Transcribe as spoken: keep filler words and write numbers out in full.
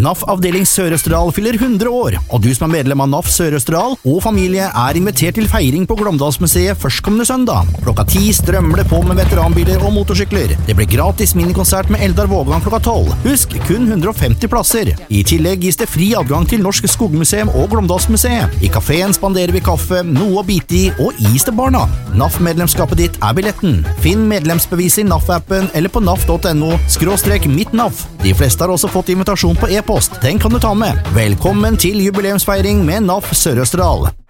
N A F avdeling Sør-Østerdal fyller hundre år, og du som er medlem av N A F Sør-Østerdal og familie er invitert til feiring på Glåmdalsmuseet førstkommende søndag. Klokka ti strømmer det på med veteranbiler og motorsykler. Det blir gratis minikonsert med Eldar Vågan klokka tolv. Husk, kun hundre og femti plasser. I tillegg gis det fri adgang til Norsk Skogmuseum og Glåmdalsmuseet. I kaféen spanderer vi kaffe, noe å bite i og is til barna. N A F-medlemskapet ditt er billetten. Finn medlemsbevis i N A F-appen eller på naf punktum no skråstrek mitt N A F. De fleste har også fått invitasjon på e-post. Den kan du ta med. Velkommen til jubileumsfeiring med N A F Sør-Østerdal.